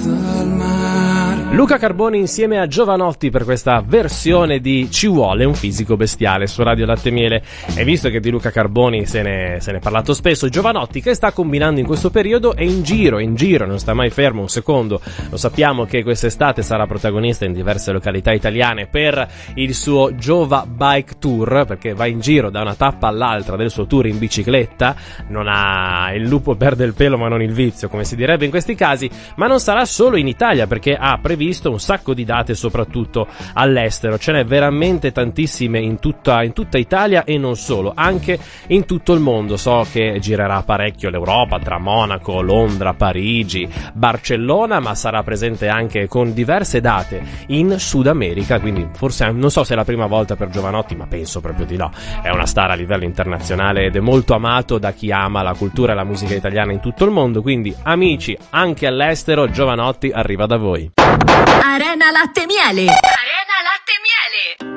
Luca Carboni insieme a Jovanotti per questa versione di Ci vuole un fisico bestiale su Radio Latte e Miele. E visto che di Luca Carboni se ne è parlato spesso, Jovanotti che sta combinando in questo periodo è in giro, non sta mai fermo un secondo. Lo sappiamo che quest'estate sarà protagonista in diverse località italiane per il suo Jova Bike Tour, perché va in giro da una tappa all'altra del suo tour in bicicletta. Non ha il lupo perde il pelo ma non il vizio, come si direbbe in questi casi, ma non sarà solo in Italia, perché ha previsto un sacco di date soprattutto all'estero. Ce n'è veramente tantissime in tutta Italia e non solo, anche in tutto il mondo. So che girerà parecchio l'Europa, tra Monaco, Londra, Parigi, Barcellona, ma sarà presente anche con diverse date in Sud America, quindi forse non so se è la prima volta per Jovanotti, ma penso proprio di no. È una star a livello internazionale ed è molto amato da chi ama la cultura e la musica italiana in tutto il mondo, quindi amici, anche all'estero Jovanotti arriva da voi. Arena Latte Miele. Arena Latte Miele.